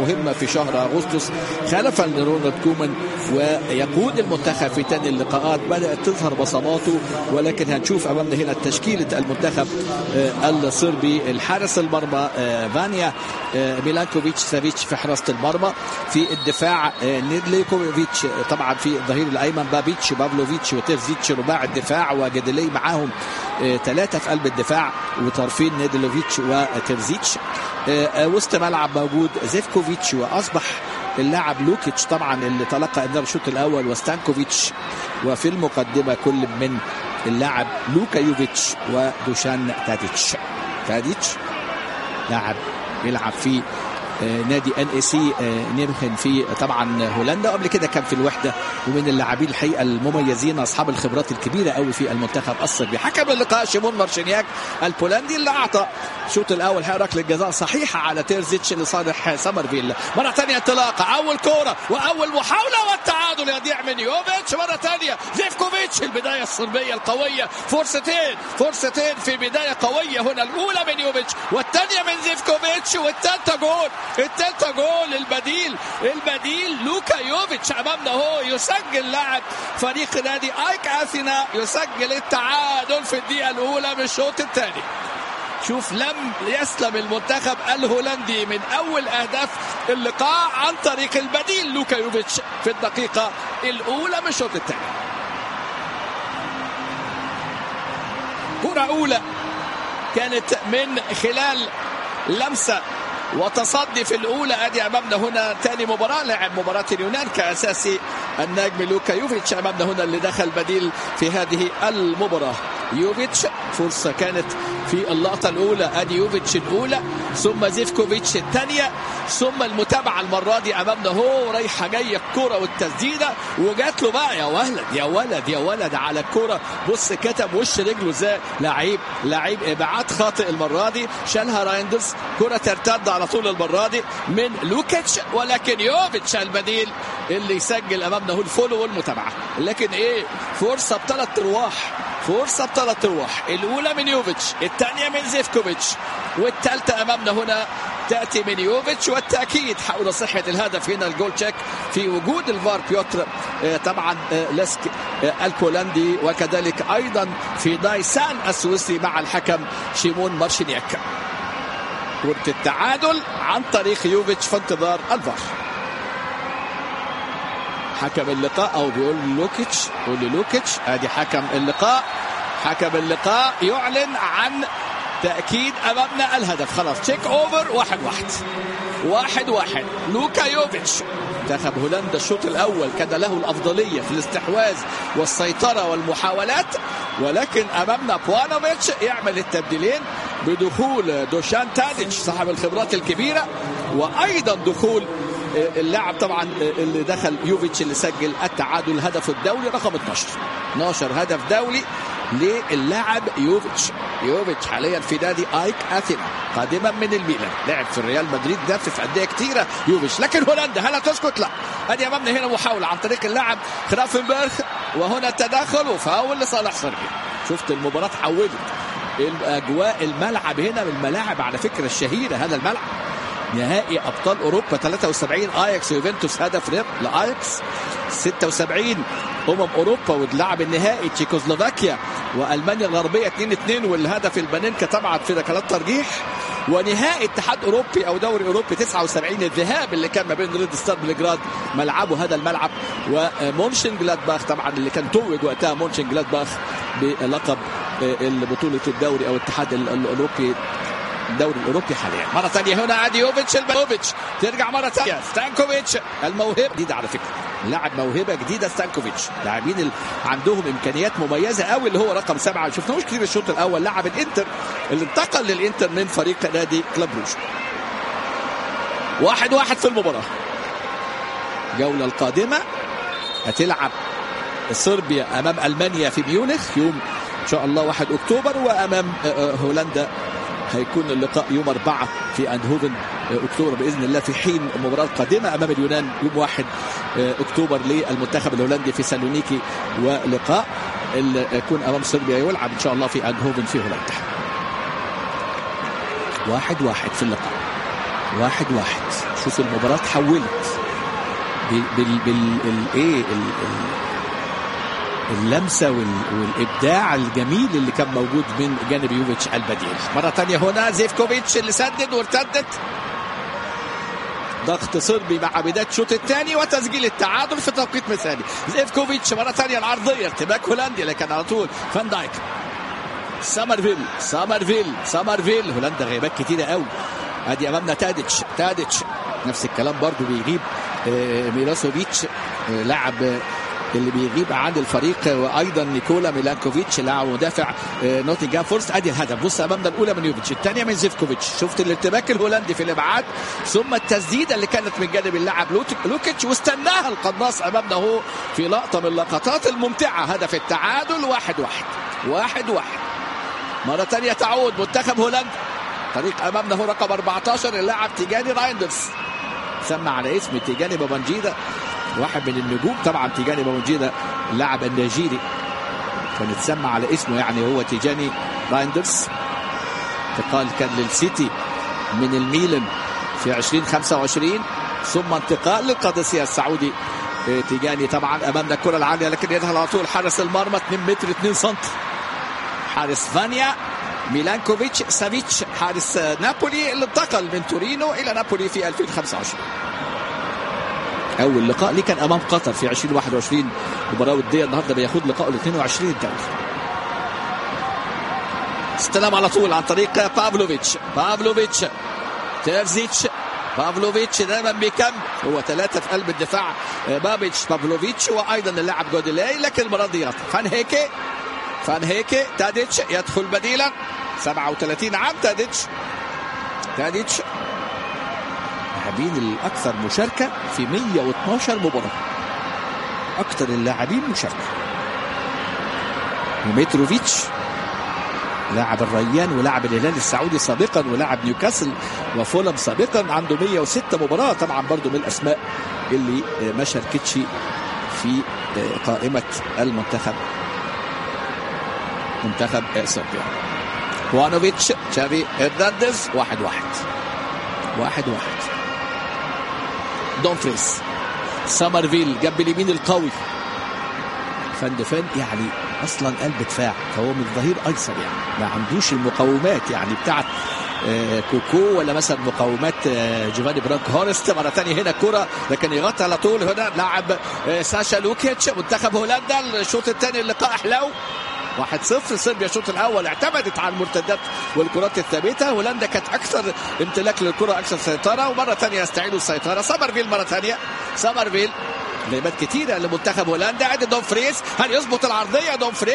مهمة في شهر أغسطس خلفا لرونالد كومان ويقود المنتخب في ثاني اللقاءات. بدأت تظهر بصماته، ولكن هنشوف أمامنا هنا تشكيلة المنتخب الصربي. الحارس المرمى فانيا ميلانكوفيتش سافيتش في حراسة المرمى. في الدفاع نيدليكوفيتش طبعا في الظهير الأيمن، بابيتش بافلوفيتش وتيرزيتش رباع الدفاع، وجدلي معاهم ثلاثة في قلب الدفاع وطرفين نيدلوفيتش وتيرزيتش. وسط ملعب موجود زيفكوفيتش، وأصبح اللاعب لوكيتش طبعا اللي تلقى انذار الشوط الأول وستانكوفيتش، وفي المقدمة كل من اللاعب لوكا يوفيتش ودوشان تاديتش لاعب يلعب في نادي NEC نيمخن في طبعا هولندا، قبل كده كان في الوحدة، ومن اللاعبين الحقيقة المميزين أصحاب الخبرات الكبيرة قوي في المنتخب الصربي. حكم اللقاء شيمون مارشينياك البولندي اللي أعطى الشوط الأول ركلة جزاء صحيحة على تيرزيتش لصالح سمرفيل. مرة ثانية انطلاقة، أول كورة وأول محاولة والتعادل يضيع من يوفيتش. مرة ثانية زيفكوفيتش. البداية الصربية القوية، فرصتين في بداية قوية هنا، الأولى من يوفيتش والثانية من زيفكوفيتش والثالثة جول. البديل لوكا يوفيتش أمامنا، هو يسجل لاعب فريق نادي ايك اثينا، يسجل التعادل في الدقيقة الأولى من الشوط الثاني. شوف، لم يسلم المنتخب الهولندي من أول أهداف اللقاء عن طريق البديل لوكا يوفيتش في الدقيقة الأولى من الشوط الثاني. كرة أولى كانت من خلال لمسة وتصدي في الأولى. أدي أمامنا هنا ثاني مباراة، لعب مباراة اليونان كأساسي النجم لوكا يوفيتش. أمامنا هنا اللي دخل بديل في هذه المباراة يوفيتش. فرصة كانت في اللقطة الأولى، أدي يوفيتش الأولى، ثم زيفكوفيتش الثانية، ثم المتابعة المرة دي أمامنا هو رايحة جاية الكرة والتسديدة، وجات له بقى يا ولد على الكرة. بص كتب وش رجله زي لعيب إبعاد خاطئ المرة دي، شالها رايندرز. كرة ترتد على طول المرة دي من لوكيتش، ولكن يوفيتش البديل اللي يسجل أمامنا هو الفولو والمتابعة. لكن فرصة بثلاث أرواح، الأولى من يوفيتش، الثانية من زيفكوفيتش، والثالثة أمامنا هنا تأتي من يوفيتش. والتأكيد حول صحة الهدف هنا الجول تشيك في وجود الفار بيوتر طبعا لسك البولندي، وكذلك أيضا في دايسان السويسري مع الحكم شيمون مارشينياك. كرة التعادل عن طريق يوفيتش في انتظار الفار. حكم اللقاء او بيقول لوكيتش ادي حكم اللقاء يعلن عن تأكيد أمامنا الهدف. خلاص تشيك أوفر، 1-1 لوكا يوفيتش. منتخب هولندا الشوط الأول كان له الأفضلية في الاستحواذ والسيطرة والمحاولات، ولكن أمامنا بوانوفيتش يعمل التبديلين بدخول دوشان تاديتش صاحب الخبرات الكبيرة، وأيضا دخول اللاعب طبعا اللي دخل يوفيتش اللي سجل التعادل، الهدف الدولي رقم 12 هدف دولي للاعب يوفيتش حاليا في نادي ايك اثينا قادما من الميلان، لعب في الريال مدريد، دف في انديه كثيره يوفيتش. لكن هولندا هل تسكت؟ لا. ادي امامنا هنا محاوله عن طريق اللاعب خرافنبرغ، وهنا تدخل وفاول لصالح صربيا. شفت المباراه حولت الاجواء، الملعب هنا من الملاعب على فكره الشهيره، هذا الملعب نهائي ابطال اوروبا 73 اياكس يوفنتوس، هدف لاياكس 76 اوروبا، واللعب النهائي تشيكوسلوفاكيا والمانيا الغربيه 2-2، والهدف البانينكا طبعا في ركلات ترجيح، ونهائي اتحاد اوروبي او دوري اوروبي 79 الذهاب اللي كان ما بين ريد ستار بلغراد ملعبه هذا الملعب ومونشن جلادباخ طبعا اللي كان توج وقتها مونشن جلادباخ بلقب بطوله الدوري او الاتحاد الاوروبي الدوري الاوروبي حاليا. مره ثانيه هنا عادي يوفيتش ترجع مره ثانيه ستانكوفيتش، الموهبه جديده على فكره، لاعب موهبه جديده ستانكوفيتش، لاعبين عندهم امكانيات مميزه قوي، اللي هو رقم 7 شفناهوش كتير الشوط الاول، لاعب الانتر اللي انتقل للانتر من فريق نادي كلوب روج. 1-1 في المباراه. الجوله القادمه هتلعب صربيا امام المانيا في ميونخ يوم ان شاء الله 1 اكتوبر، وامام هولندا هيكون اللقاء يوم 4 في اندهوفن اكتوبر باذن الله، في حين المباراه القادمه امام اليونان يوم 1 اكتوبر للمنتخب الهولندي في سالونيكي، ولقاء اللي يكون امام صربيا يلعب ان شاء الله في اندهوفن في هولندا. 1-1 في اللقاء، 1-1 شوف المباراة تحولت اللمسة والإبداع الجميل اللي كان موجود من جانب يوفيتش البديل. مرة تانية هنا زيفكوفيتش اللي سدد وارتدت، ضغط صربي مع بداية الشوط الثاني وتسجيل التعادل في توقيت مثالي. زيفكوفيتش مرة تانية العرضية، ارتباك هولندي لكن على طول فان دايك. سامرفيل هولندا غيبات كتيرة قوي. ادي امامنا تاديتش نفس الكلام برضو بيغيب. ميلوسوفيتش لاعب اللي بيغيب عن الفريق، وايضا نيكولا ميلانكوفيتش لاعب مدافع نوتنجهام فورست. ادي الهدف، بص امامنا الاولى من يوفيتش، الثانيه من زيفكوفيتش. شفت الارتباك الهولندي في الابعاد، ثم التسديده اللي كانت من جانب اللاعب لوكيتش، واستناها القناص امامنا اهو في لقطه من اللقطات الممتعه. هدف التعادل 1-1. مره ثانيه تعود منتخب هولندا، طريق امامنا هو رقم 14 اللاعب تيجاني رايندرز، سمى على اسم تيجاني بابانجيدا، واحد من النجوم طبعا. تيجاني بابانجيدا اللاعب النيجيري كان اتسمى على اسمه، يعني هو تيجاني رايندرز. انتقال كان للسيتي من الميلان في 2025، ثم انتقال للقادسية السعودي. تيجاني طبعا امامنا الكرة العالية لكن يدخل على طول حارس المرمى 2 متر 2 سم، حارس فانيا ميلانكوفيتش سافيتش، حارس نابولي اللي انتقل من تورينو الى نابولي في 2025. اول لقاء ليه كان امام قطر في 2021 مباراه وديه. النهارده بياخد لقائه ال 22 الدوري. استلم على طول عن طريق بافلوفيتش تيرزيتش. بافلوفيتش دايما بيكمل، هو 3 في قلب الدفاع، بافلوفيتش وايضا اللاعب جوديلاي، لكن المره دي فان هيكي تاديتش يدخل بديلا. 37 عام تاديتش اللاعبين الأكثر مشاركة في 112 مباراة، أكثر اللاعبين مشاركة. وميتروفيتش لاعب الريان ولاعب الهلال السعودي سابقا ولاعب نيوكاسل وفولم سابقا، عنده 106 مباراة، طبعا برضو من الأسماء اللي ما شاركتش في قائمة المنتخب صربيا. وانوفيتش تشافي هرنانديز 1-1. دومفريز سامرفيل جنب اليمين القوي، فاندفان يعني اصلا قلب دفاع، فهو من الظهير ايسر، يعني ما عندوش المقومات يعني بتاعت كوكو ولا مثلا مقومات جوفاني برانك هورست. مره ثانيه هنا الكره لكن يغطي على طول هنا لاعب ساشا لوكيتش منتخب هولندا. الشوط الثاني اللقاء حلو 1-0. صربيا الشوط الاول اعتمدت على المرتدات والكرات الثابته، هولندا كانت اكثر امتلاك للكره، اكثر سيطره، ومره ثانيه يستعيدوا السيطره. سامرفيل مره ثانيه، غيبات كثيره لمنتخب هولندا. ادي دومفريز، هل يظبط العرضيه؟ دومفريز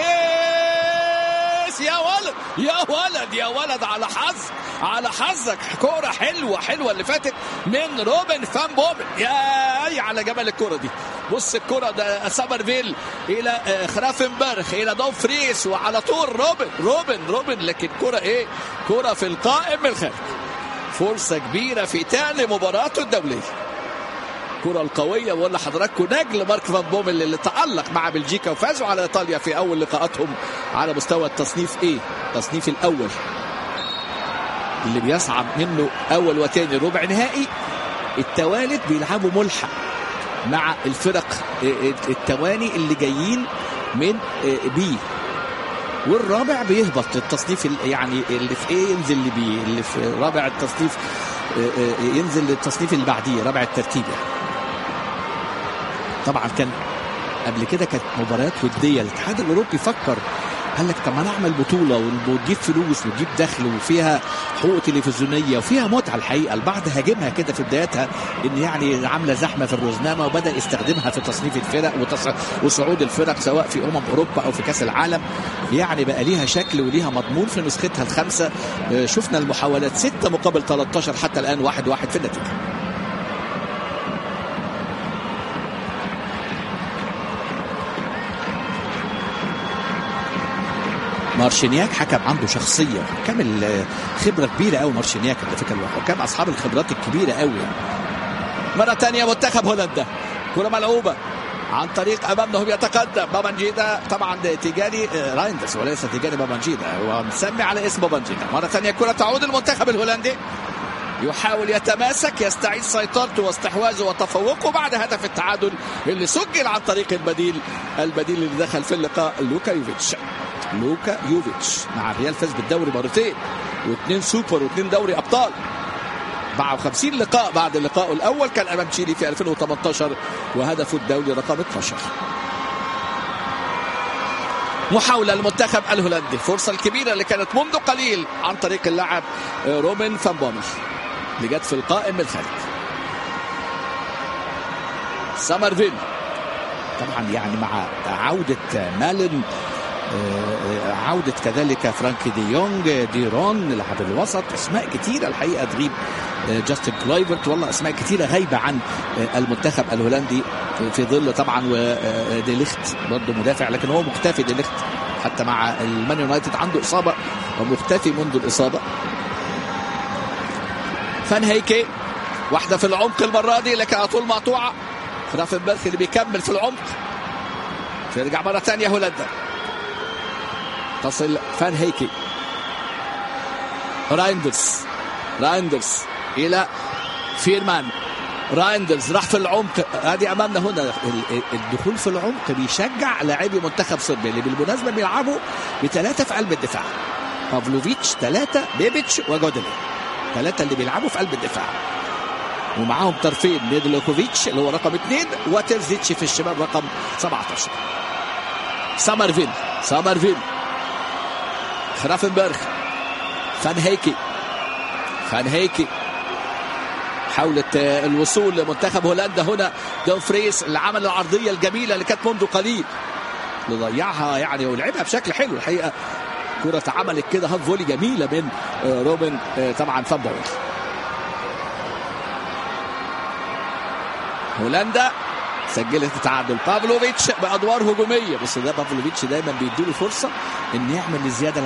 يا ولد على حظك كوره حلوه اللي فاتت من روبن فان بومن. يا على جمال الكوره دي، بص الكوره ده سامرفيل الى خرافنبرغ الى دومفريز وعلى طول روبن لكن كوره كوره في القائم من الخارج. فرصه كبيره في ثاني مباراته الدوليه، الكرة القوية. ولا حضراتكم نجل مارك فان بومن اللي تألق مع بلجيكا وفازوا على إيطاليا في أول لقاءاتهم على مستوى التصنيف التصنيف الأول اللي بيصعد منه أول وثاني ربع نهائي. التوالد بيلعبوا ملحق مع الفرق التواني اللي جايين من بي، والرابع بيهبط التصنيف يعني اللي في ينزل اللي في رابع التصنيف ينزل للتصنيف اللي بعديه رابع الترتيب. يعني طبعا كان قبل كده كانت مباريات وديه، الاتحاد الاوروبي فكر قال لك طب ما نعمل بطوله وتجيب فلوس وتجيب دخل وفيها حقوق تلفزيونيه وفيها متعه. الحقيقه البعض هاجمها كده في بدايتها ان يعني عامله زحمه في الرزنامه، وبدا يستخدمها في تصنيف الفرق وصعود الفرق سواء في اوروبا او في كاس العالم. يعني بقى ليها شكل وليها مضمون في نسختها الخامسه. شفنا المحاولات 6 مقابل 13 حتى الان 1-1 في النتيجه. مارشينياك حكم عنده شخصيه، كامل خبره كبيره قوي. مارشينياك على فكره الحكام اصحاب الخبرات الكبيره قوي. يعني مره ثانيه منتخب هولندا، كره ملعوبه عن طريق امامنا، هو بيتقدم بابانجيدا، طبعا تيجاني رايندرز وليس تيجاني بابانجيدا، هو مسمي على اسم بابانجيدا. مره ثانيه كره تعود المنتخب الهولندي، يحاول يتماسك، يستعيد سيطرته واستحواذه وتفوقه بعد هدف التعادل اللي سجل عن طريق البديل اللي دخل في اللقاء لوكا يوفيتش مع الريال. فاز بالدوري مرتين و2 سوبر و2 دوري ابطال. 54 لقاء بعد اللقاء الاول كان امام تشيلي في 2018 وهدفه الدولي رقم 12. محاولة المنتخب الهولندي، فرصة الكبيرة اللي كانت منذ قليل عن طريق اللاعب روبن فان بومل اللي جت في القائم من الخارج. سامرفيل طبعا يعني مع عودة مالن، عودة كذلك فرانكي دي يونغ، ديرون لاعب الوسط، اسماء كثيرة الحقيقة تغيب، جاستن كلايفرت، والله اسماء كثيرة غايبة عن المنتخب الهولندي في ظل طبعا وديليخت برضه مدافع، لكن هو مختفي ديليخت حتى مع المان يونايتد عنده إصابة ومختفي منذ الإصابة. فان هيكي واحدة في العمق المرة دي لكن على طول مقطوعة. فرافنبرغ اللي بيكمل في العمق، ترجع مرة ثانية هولندا، تصل فان هيكي، رايندرز إلى فيرمان، رايندرز راح في العمق. هذه أمامنا هنا الدخول في العمق بيشجع لاعبي منتخب صربيا اللي بالمناسبة بيلعبوا ب3 في قلب الدفاع، بافلوفيتش 3، بيبيتش وجودلي 3 اللي بيلعبوا في قلب الدفاع، ومعاهم طرفين نيدلوكوفيتش اللي هو رقم 2 وترزيتش في الشمال رقم 17. سامرفيل، خرافنبرغ، فان هيكي حاولت الوصول لمنتخب هولندا هنا. دومفريس اللي عمل العرضية الجميلة اللي كانت منذ قليل اللي ضيعها يعني ولعبها بشكل حلو الحقيقة، كرة عملت كده هاف فولي جميلة من روبن طبعا فان بومل. هولندا سجلت التعادل. بافلوفيتش بأدوار هجومية، بس ده بافلوفيتش دايما بيديله الفرصة انه يعمل الزيادة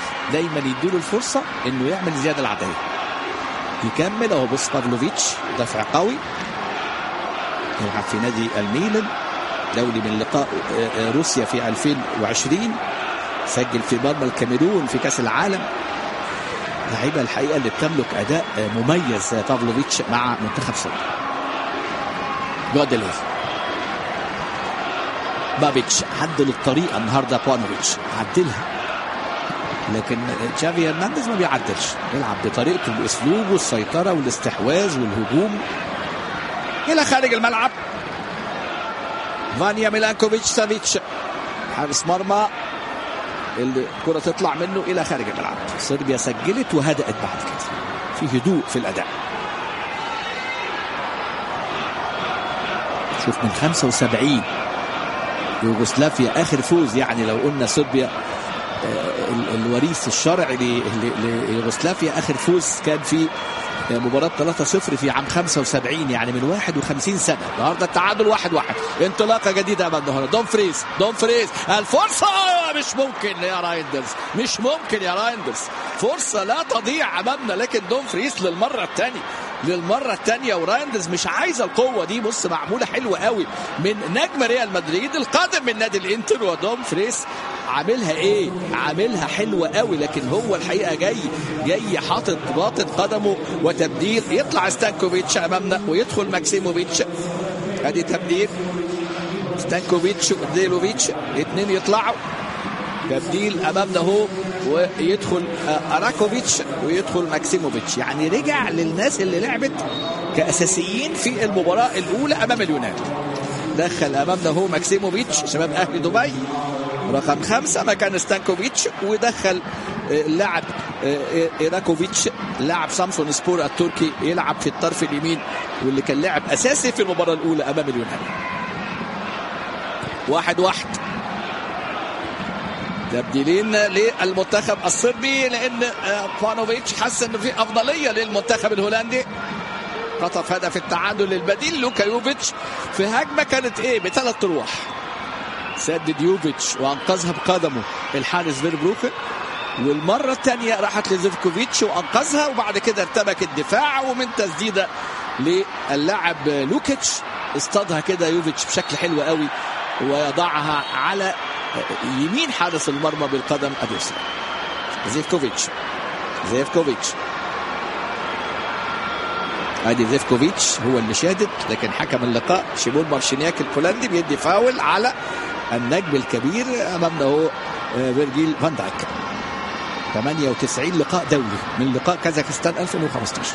العددية، يكمل اهو. بص بافلوفيتش دفع قوي، يلعب في نادي الميلان، دولي من لقاء روسيا في 2020، سجل في مرمى الكاميرون في كأس العالم. لعيبة الحقيقة اللي بتملك أداء مميز بافلوفيتش مع منتخب صربيا. جودلي، بابيتش عدل الطريقة النهارده، بوانوفيتش عدلها، لكن تشافي هرنانديز ما بيعدلش، يلعب بطريقته باسلوبه، السيطرة والاستحواذ والهجوم. الى خارج الملعب فانيا ميلانكوفيتش سافيتش حارس مرمى، الكرة تطلع منه الى خارج الملعب. صربيا سجلت وهدأت بعد كده، في هدوء في الاداء. شوف من 75 يوغوسلافيا اخر فوز، يعني لو قلنا صربيا الوريث الشرعي ليوغوسلافيا، اخر فوز كان في مباراة 3-0 في عام 75، يعني من 51 سنة. النهارده التعادل 1-1، انطلاقة جديدة امامنا هنا. دومفريز الفرصة، مش ممكن يا رايندرز، فرصة لا تضيع امامنا، لكن دومفريز للمرة الثانية ورايندرز مش عايزة القوة دي. بص معمولة حلوة قوي من نجم ريال مدريد القادم من نادي الانتر، ودومفريز عاملها حلوة قوي، لكن هو الحقيقة جاي حاطط باطن قدمه وتبديل. يطلع ستانكوفيتش امامنا ويدخل ماكسيموفيتش، ادي تبديل ستانكوفيتش وديلوفيتش، 2 يطلعوا تبديل امامنا هو، ويدخل اراكوفيتش ويدخل ماكسيموفيتش. يعني رجع للناس اللي لعبت كأساسيين في المباراة الأولى أمام اليونان. دخل أمامنا هو ماكسيموفيتش شباب أهل دبي رقم 5 مكان ستانكوفيتش، ودخل اللاعب إيراكوفيتش لاعب سامسون سبور التركي يلعب في الطرف اليمين، واللي كان لاعب أساسي في المباراة الأولى أمام اليونان. 1-1 تبديلين للمنتخب الصربي، لأن بانوفيتش حس أنه في أفضلية للمنتخب الهولندي. خطف هدف التعادل للبديل لوكا يوفيتش في هجمة كانت ب3 أرواح. سدد يوفيتش وأنقذها بقدمه الحارس فيربروخن، والمرة الثانية راحت لزيفكوفيتش وأنقذها، وبعد كده ارتبك الدفاع، ومن تسديدة للاعب لوكيتش اصطادها كده يوفيتش بشكل حلو قوي ويضعها على يمين حارس المرمى بالقدم اليسرى. زيفكوفيتش ادي زيفكوفيتش هو اللي شادد، لكن حكم اللقاء شيمون مارشينياك البولندي بيدي فاول على النجم الكبير امامنا هو فيرجيل فان دايك. 98 لقاء دولي من لقاء كازاخستان 2015.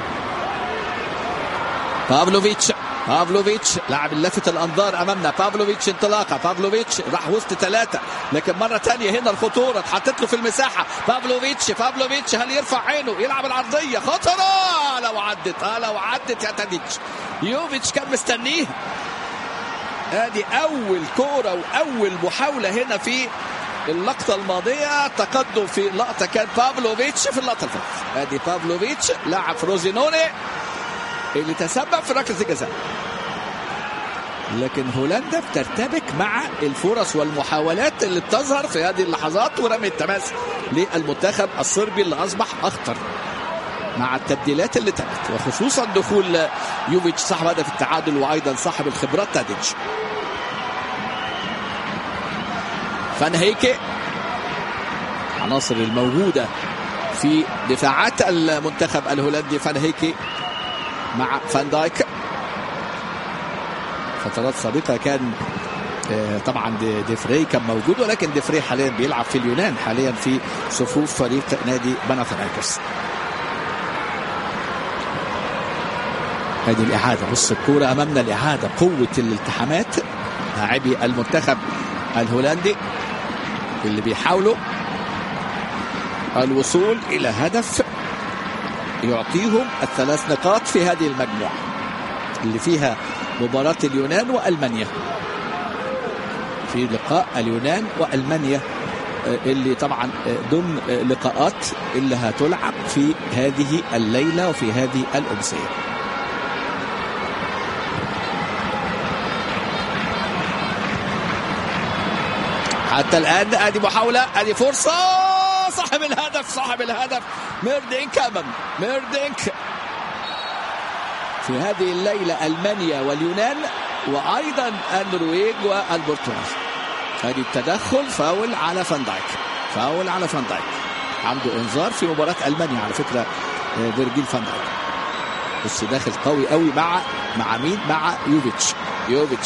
بافلوفيتش لاعب لافت الانظار امامنا. بافلوفيتش انطلاقه، بافلوفيتش راح وسط 3، لكن مره ثانيه هنا الخطوره اتحطت له في المساحه. بافلوفيتش هل يرفع عينه يلعب العرضيه خطره؟ لو عدت يا تاديتش. يوفيتش كان مستنيه. ادي اول كوره واول محاوله هنا في اللقطه الماضيه، تقدم في لقطه كان بافلوفيتش في اللقطه اللي فاتت. ادي بافلوفيتش لاعب فروزينوني اللي تسبب في ركله الجزاء. لكن هولندا بترتبك مع الفرص والمحاولات اللي بتظهر في هذه اللحظات، ورمي التماس للمنتخب الصربي اللي اصبح اخطر مع التبديلات اللي تمت، وخصوصا دخول يوفيتش صاحب هدف التعادل وايضا صاحب الخبرات تاديتش. فان هيكي العناصر الموجوده في دفاعات المنتخب الهولندي. فان هيكي مع فان دايك. فترات سابقة كان طبعا ديفري كان موجود، ولكن ديفري حاليا بيلعب في اليونان، حاليا في صفوف فريق نادي باناثينايكوس. هذه الإعادة، بص الكورة أمامنا، الإعادة قوة الالتحامات لاعبي المنتخب الهولندي اللي بيحاولوا الوصول إلى هدف يعطيهم الثلاث نقاط في هذه المجموعة اللي فيها مباراة اليونان وألمانيا. في لقاء اليونان وألمانيا اللي طبعا ضمن لقاءات اللي هتلعب في هذه الليلة وفي هذه الأمسية. حتى الآن ادي محاولة، ادي فرصة، صاحب الهدف ميردينك امام ميردينك. في هذه الليلة ألمانيا واليونان وأيضا النرويج والبرتغال. هذه التدخل فاول على فان دايك، عنده انذار في مباراة ألمانيا على فكرة فيرجيل فان دايك. بس داخل قوي قوي مع مين؟ مع يوفيتش.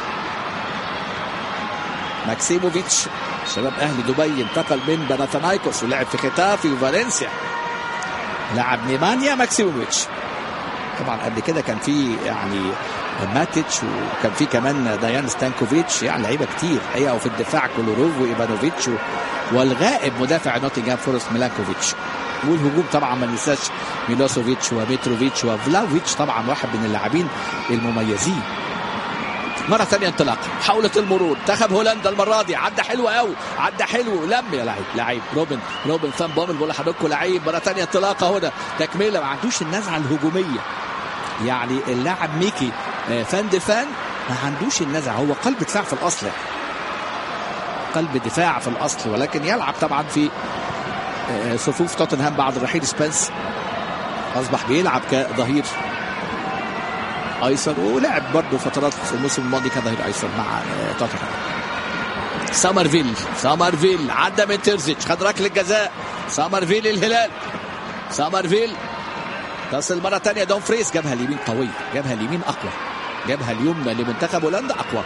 ماكسيموفيتش شباب أهل دبي انتقل من باناثينايكوس ولعب في ختافي وفالنسيا. لعب نيمانيا ماكسيموفيتش. طبعا قبل كده كان في يعني ماتيتش، وكان في كمان ديان ستانكوفيتش، يعني لعيبه كتير حقيقه. وفي الدفاع كولوروف وايفانوفيتش، والغائب مدافع نوتنغهام فورست ميلانكوفيتش. والهجوم طبعا ما ننساش ميلوسوفيتش وميتروفيتش وفلاوفيتش، طبعا واحد من اللاعبين المميزين. مرة ثانية انطلاق، حاولة المرور، منتخب هولندا المرة دي عدى حلو قوي، لم يا لعيب روبن فان بومل. بقول لحضراتكم لعيب. مرة ثانية انطلاقة هنا، تكملة، ما عندوش النزعة الهجومية. يعني اللاعب ميكي فان ديفان ما عندوش النزعة، هو قلب دفاع في الأصل، ولكن يلعب طبعا في صفوف توتنهام بعد رحيل سبنس. أصبح بيلعب كظهير ايسر، ولعب برضه فترات الموسم الماضي كظهير ايسر مع توتنهام. سامرفيل عدى من تيرزيتش، خد ركله جزاء. سامرفيل الهلال، تصل مره ثانيه دومفريس، جابها اليمين قويه، جابها اليمين اقوى، جابها اليمنى لمنتخب هولندا اقوى.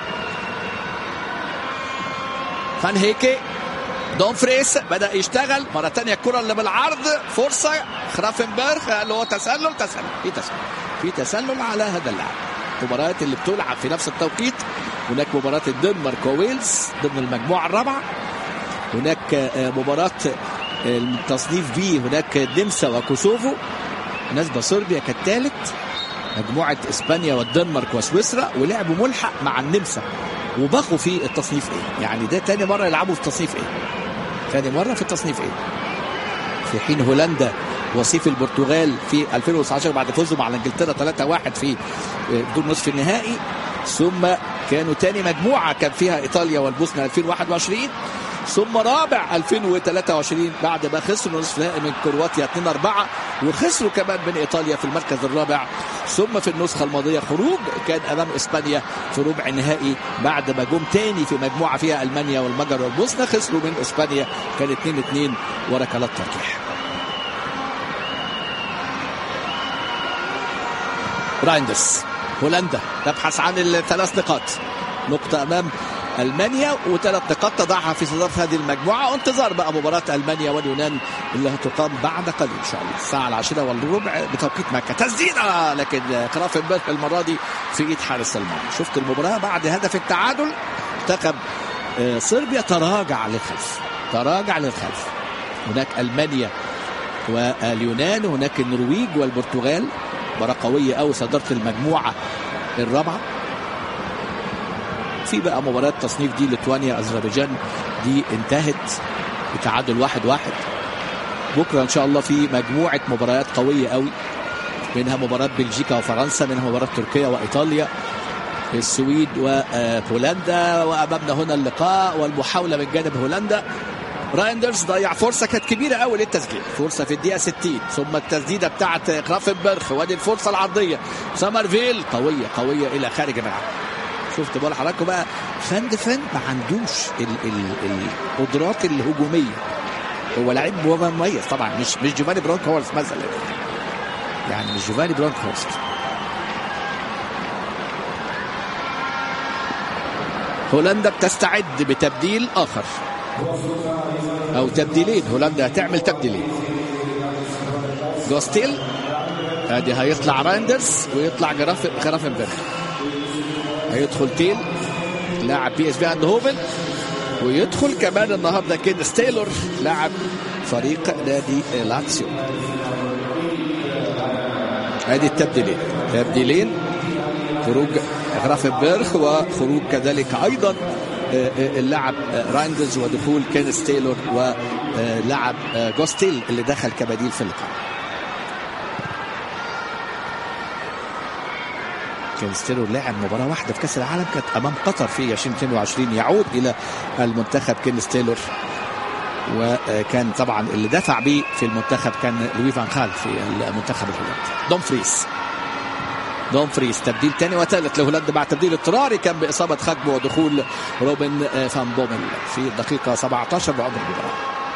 فان هيكي، دومفريس بدا يشتغل مره ثانيه، الكره اللي بالعرض، فرصه خرافنبرغ اللي هو في تسلل على هذا اللاعب. مباريات اللي بتلعب في نفس التوقيت، هناك مباراة الدنمارك وويلز ضمن المجموعة الرابعة، هناك مباراة التصنيف بي، هناك النمسا وكوسوفو، بالنسبة صربيا كالثالث، مجموعة اسبانيا والدنمارك وسويسرا، ولعبوا ملحق مع النمسا وبقوا في التصنيف ايه. يعني ده تاني مرة يلعبوا في التصنيف ايه، في حين هولندا وصيف البرتغال في 2019 بعد فوزهم على انجلترا 3-1 في دور نصف النهائي، ثم كانوا تاني مجموعة كان فيها ايطاليا والبوسنة 2021، ثم رابع 2023 بعد ما خسروا نصف النهائي من كرواتيا 2-4، وخسروا كمان من ايطاليا في المركز الرابع، ثم في النسخة الماضية خروج كان امام اسبانيا في ربع النهائي بعد ما جم تاني في مجموعة فيها المانيا والمجر والبوسنة، خسروا من اسبانيا كان 2-2 وركلات ترجيح. رايندرز. هولندا تبحث عن الثلاث نقاط، نقطة أمام ألمانيا وثلاث نقاط تضعها في صدارة هذه المجموعة. وانتظار بقى مباراة ألمانيا واليونان اللي هتقام بعد قليل إن شاء الله الساعة 10:15 بتوقيت مكة. تسديدة لكن كرافنبرغ المرة دي في إيد حارس المرمى. شفت المباراة بعد هدف التعادل منتخب صربيا تراجع للخلف. هناك ألمانيا واليونان، هناك النرويج والبرتغال. مباراة قوية أو صدارة المجموعة الرابعة. في بقى مباراة تصنيف دي ليتوانيا أذربيجان دي انتهت بتعادل 1-1. بكرة إن شاء الله في مجموعة مباريات قوية قوي، منها مباراة بلجيكا وفرنسا، منها مباراة تركيا وإيطاليا، السويد وبولندا. وأمامنا هنا اللقاء والمحاولة من جانب هولندا. رايندرز ضيع فرصة كانت كبيرة قوي للتسجيل، فرصة في الدقيقة 60، ثم التسديدة بتاعت كرافنبرغ وادي الفرصة العرضية سامرفيل قوية إلى خارج الملعب. شفت بقى حضراتكم بقى فان دفن ما عندوش القدرات الهجومية، هو لعيب مميز طبعا، مش جوفاني برونكهورست مثلا، يعني مش جوفاني برونكهورست. هولندا بتستعد بتبديل آخر أو تبديلين. هولندا هتعمل تبديلين. جوستيل ادي هيطلع رايندرز ويطلع كرافنبرغ. هيدخل تيل لاعب بي اس في اندهوفن، ويدخل كمان النهارده كينس تايلور لاعب فريق نادي لاتسيو. ادي التبديلين، خروج غرافنبرغ وخروج كذلك ايضا اللاعب رايندرز ودخول كينس تايلور ولاعب جوستيل اللي دخل كبديل في اللقاء. كينس تايلور لعب مباراة واحدة في كأس العالم كانت أمام قطر في 2022. يعود إلى المنتخب كينس تايلور، وكان طبعا اللي دفع به في المنتخب كان لوي فان خال في المنتخب الهولندي. دومفريس تبديل ثاني وثالث لهولندا بعد تبديل اضطراري كان بإصابة خاكبو ودخول روبن فان بومل في الدقيقة 17 بعد المباراة.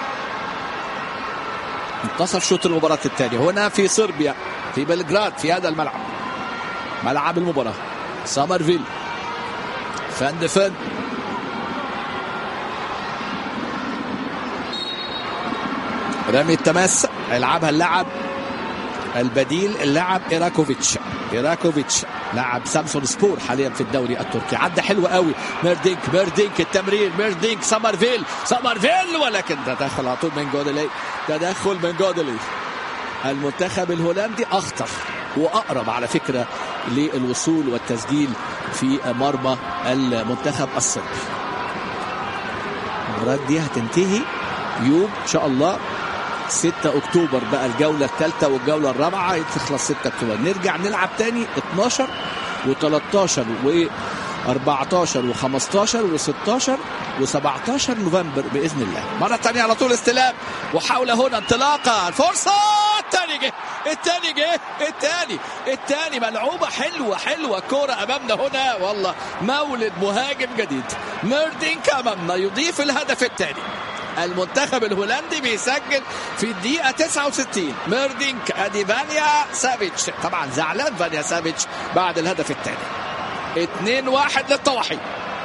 انتصر شوط المباراة الثاني هنا في صربيا في بلغراد في هذا الملعب، ملعب المباراة. سامرفيل، فان دفن، رمي التماس يلعبها اللاعب البديل اللاعب إيراكوفيتش لاعب سامسون سبور حاليا في الدوري التركي. عدى حلو قوي ميردينك التمرير، ميردينك سامرفيل ولكن تدخل على طول من جودلي. المنتخب الهولندي أخطر وأقرب على فكرة للوصول والتسجيل في مرمى المنتخب الصربي. المباراة دي هتنتهي يوم إن شاء الله 6 أكتوبر بقى الجولة الثالثة والجولة الرابعة تخلص 6 أكتوبر. نرجع نلعب تاني 12 و13 و14 و15 و16 و17 نوفمبر بإذن الله. مرة تانية على طول استلام وحاولة هنا انطلاقة، الفرصة الثاني ملعوبة حلوة كرة أمامنا هنا، والله مولد مهاجم جديد. ميردينك أمامنا يضيف الهدف الثاني. المنتخب الهولندي بيسجل في الدقيقة 69. ميردينك ادي فانيا سافيتش، طبعا زعلان فانيا سافيتش بعد الهدف الثاني. 2-1 للطواحي.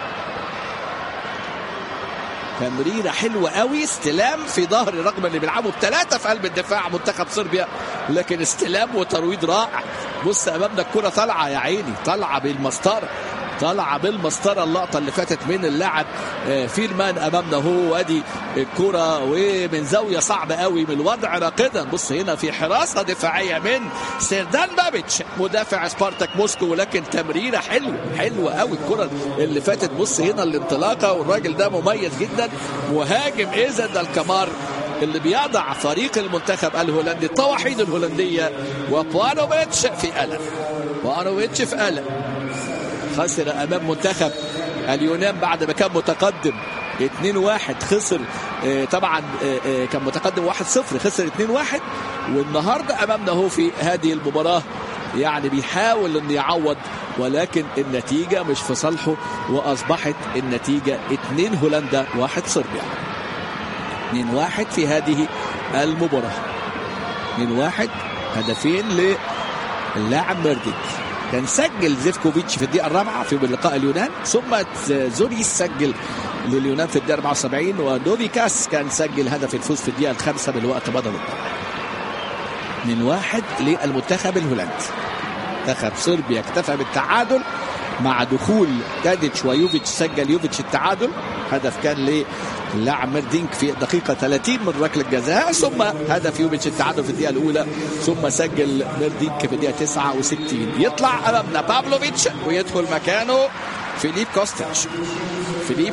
تمريرة حلوة قوي، استلام في ظهر رغم اللي بيلعبوا ب3 في قلب الدفاع منتخب صربيا، لكن استلام وترويض رائع. بص امامنا الكرة طالعة يا عيني، طالعة بالمسطرة اللقطة اللي فاتت من اللاعب فيلمان امامنا هو، وادي الكرة ومن زاوية صعبة قوي من الوضع راقدا. بص هنا في حراسة دفاعية من سيردان بابيتش مدافع سبارتاك موسكو، ولكن تمريرة حلوة قوي الكرة اللي فاتت. بص هنا الانطلاقة، والراجل ده مميز جدا، مهاجم إيزن الكمار اللي بيضع فريق المنتخب الهولندي الطواحين الهولندية. وبوانوفيتش في ألم، خسر أمام منتخب اليونان بعد ما كان متقدم 2-1، خسر طبعا كان متقدم 1-0 خسر 2-1. والنهاردة أمامنا هو في هذه المباراة يعني بيحاول أن يعوض، ولكن النتيجة مش في صالحه، وأصبحت النتيجة 2 هولندا 1 صربيا. 2-1 في هذه المباراة. 2-1 هدفين للاعب ميردينك. كان سجل زيفكوفيتش في الدقيقة الرابعة في لقاء اليونان، ثم زوريس سجل لليونان في الدقيقة 74، ودوفيكاس كان سجل هدف الفوز في الدقيقة 5 بالوقت بدل الضائع. 2-1 للمنتخب الهولندي. منتخب صربيا اكتفى بالتعادل مع دخول تاديتش ويوفيتش. سجل يوفيتش التعادل، هدف كان للاعب ميردينك في دقيقة 30 من ركلة الجزاء، ثم هدف يوفيتش التعادل في الدقيقة الأولى، ثم سجل ميردينك في الدقيقة 69. يطلع أمامنا بافلوفيتش ويدخل مكانه فيليب كوستيتش. فيليب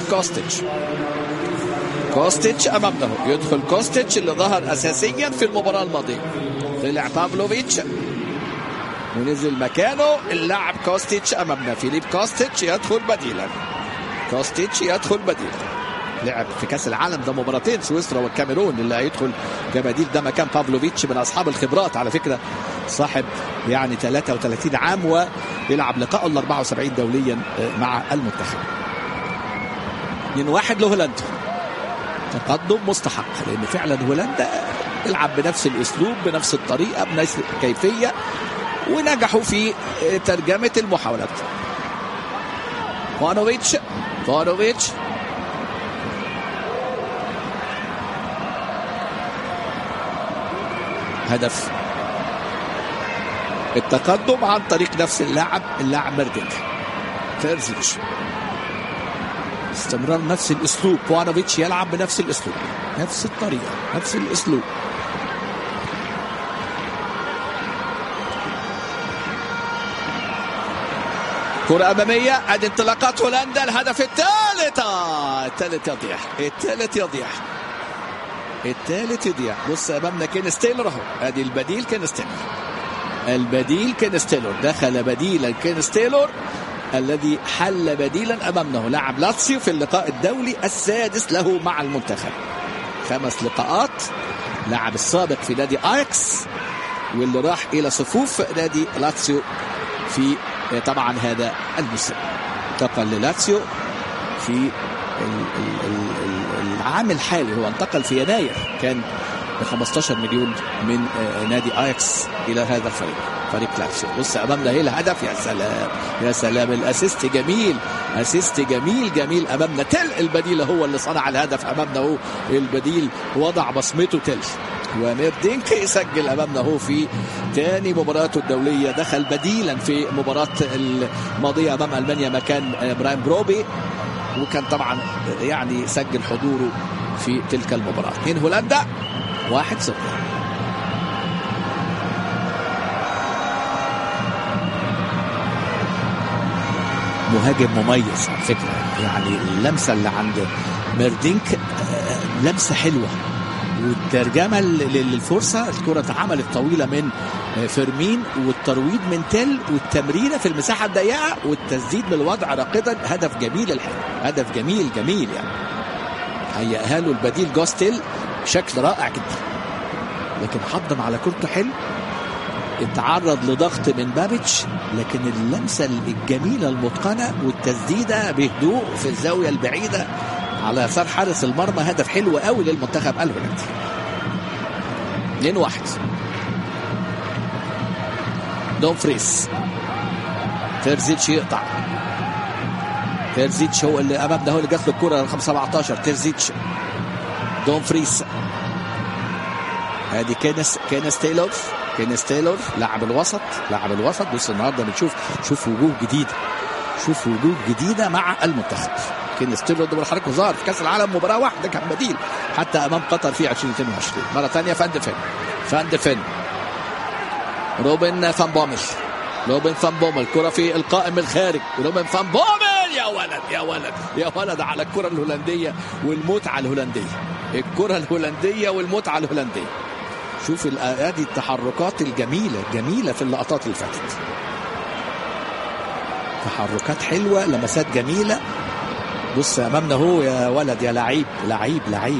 كوستيتش أمامنا، يدخل كوستيتش اللي ظهر أساسيا في المباراة الماضية. طلع بافلوفيتش ونزل مكانه اللاعب كوستيتش أمامنا. فيليب كوستيتش يدخل بديلا. لعب في كاس العالم ده مباراتين، سويسرا والكاميرون. اللي هيدخل كبديل ده مكان بافلوفيتش من اصحاب الخبرات على فكره، صاحب يعني 33 عام ويلعب لقاءه ال 74 دوليا مع المنتخب. 2-1 لهولندا. تقدم مستحق، لان فعلا هولندا تلعب بنفس الاسلوب بنفس الطريقه بنفس الكيفيه، ونجحوا في ترجمه المحاولات. فانوفيتش هدف التقدم عن طريق نفس اللاعب ميردينك. تيرزيتش استمرار نفس الاسلوب. فانوفيتش يلعب بنفس الاسلوب، نفس الطريقه، نفس الاسلوب. كرة أمامية، ادي انطلاقات هولندا. الهدف الثالث يضيع. بص امامنا كينيس تايلور اهو، ادي البديل كينيس تايلور. دخل بديلا كينيس تايلور الذي حل بديلا امامنا. لاعب لاتسيو في اللقاء الدولي السادس له مع المنتخب، 5 لقاءات. لاعب السابق في نادي اياكس واللي راح الى صفوف نادي لاتسيو في طبعا هذا الموسم. انتقل للاتسيو في العام الحالي، هو انتقل في يناير، كان ب 15 مليون من نادي اياكس الى هذا الفريق، فريق لاتسيو. بص امامنا ايه الهدف، يا سلام الاسيست جميل امامنا. تل البديل هو اللي صنع الهدف امامنا، هو البديل وضع بصمته تل. وميردينك يسجل امامنا هو في ثاني مباراته الدوليه. دخل بديلا في مباراه الماضيه امام المانيا مكان براين بروبي، وكان طبعا يعني سجل حضوره في تلك المباراه. 2 هولندا 1 صفر. مهاجم مميز على فكره، يعني اللمسه اللي عند ميردينك لمسه حلوه، والترجمه للفرصه. الكره اتعملت طويله من فيرمين، والترويض من تل، والتمريره في المساحه الضيقه، والتسديد من الوضع راقدا. هدف جميل الحقيقه، هدف جميل يعني. هيأها له البديل جوستيل بشكل رائع جدا، لكن حضن على كورته حلو. اتعرض لضغط من بابيتش، لكن اللمسه الجميله المتقنه والتسديده بهدوء في الزاويه البعيده على يسار حارس المرمى. هدف حلو قوي للمنتخب الهولندي. 2-1. دومفريس. تيرزيتش يقطع. تيرزيتش هو اللي امامنا، هو اللي جات له الكره رقم 17. تيرزيتش. دومفريس. ادي كينيس تايلور لاعب الوسط. بص النهارده شوف وجوه جديده مع المنتخب. كينيس تايلور ده بالحركه ظهر في كاس العالم مباراه واحده، كان بديل حتى امام قطر في 2022. مره ثانيه فان ديفن. روبن فان بومل. كره في القائم الخارج. روبن فان بومل، يا ولد على الكره الهولنديه والمتعه الهولنديه. شوف هذه التحركات الجميله في اللقطات اللي فاتت. تحركات حلوه، لمسات جميله. بص امامنا هو يا ولد، يا لعيب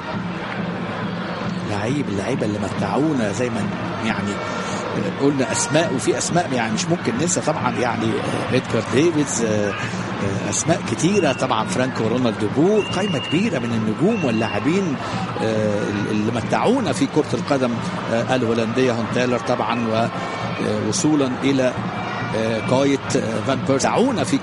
اللعيبه اللي متعونا زي ما يعني قلنا اسماء، وفي اسماء يعني مش ممكن ننسى طبعا، يعني إدغار ديفيدز، اسماء كتيره طبعا، فرانكو رونالدو بور. قائمه كبيره من النجوم واللاعبين اللي متعونا في كره القدم الهولنديه. هونتالر طبعا، ووصولا الى قاية فان بيرسي. دعونا في